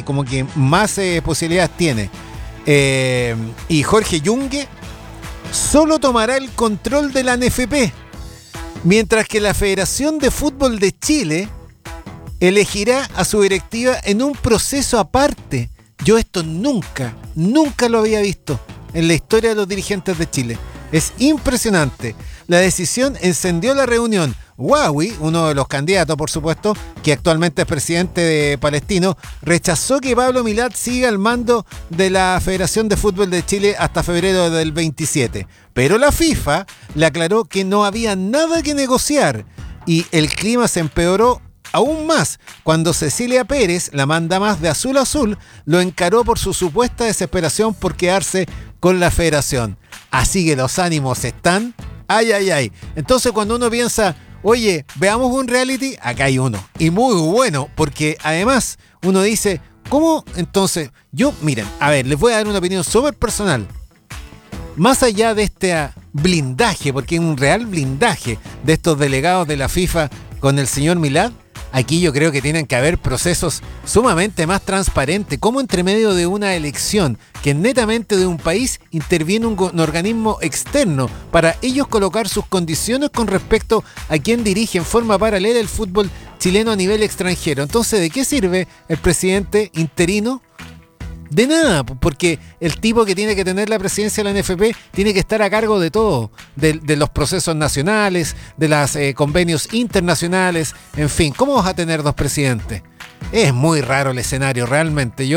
como que más posibilidades tiene. Y Jorge Yungue solo tomará el control de la NFP, mientras que la Federación de Fútbol de Chile elegirá a su directiva en un proceso aparte. Yo esto nunca lo había visto en la historia de los dirigentes de Chile. Es impresionante. La decisión encendió la reunión. Huawei, uno de los candidatos, por supuesto, que actualmente es presidente de Palestino, rechazó que Pablo Milad siga al mando de la Federación de Fútbol de Chile hasta febrero del 27. Pero la FIFA le aclaró que no había nada que negociar y el clima se empeoró aún más cuando Cecilia Pérez, la manda más de Azul a Azul, lo encaró por su supuesta desesperación por quedarse con la federación. Así que los ánimos están... ¡Ay! Entonces cuando uno piensa, oye, veamos un reality, acá hay uno. Y muy bueno, porque además uno dice, ¿cómo? Entonces, miren, a ver, les voy a dar una opinión súper personal. Más allá de este blindaje, porque es un real blindaje de estos delegados de la FIFA con el señor Milad, aquí yo creo que tienen que haber procesos sumamente más transparentes, como entre medio de una elección, que netamente de un país interviene un organismo externo para ellos colocar sus condiciones con respecto a quién dirige en forma paralela el fútbol chileno a nivel extranjero. Entonces, ¿de qué sirve el presidente interino? De nada, porque el tipo que tiene que tener la presidencia de la NFP tiene que estar a cargo de todo, de los procesos nacionales, de los convenios internacionales, en fin. ¿Cómo vas a tener dos presidentes? Es muy raro el escenario, realmente.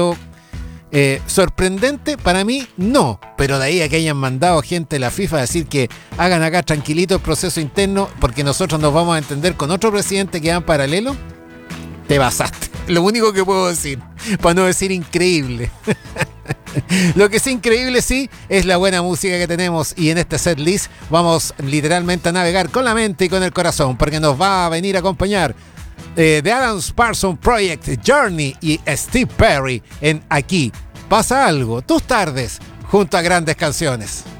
Sorprendente para mí, no, pero de ahí a que hayan mandado gente de la FIFA a decir que hagan acá tranquilito el proceso interno porque nosotros nos vamos a entender con otro presidente que va en paralelo, te basaste. Lo único que puedo decir, para no decir increíble. Lo que es increíble, sí, es la buena música que tenemos. Y en este set list vamos literalmente a navegar con la mente y con el corazón, porque nos va a venir a acompañar The Alan Parsons Project, Journey y Steve Perry en Aquí Pasa Algo, tus tardes junto a grandes canciones.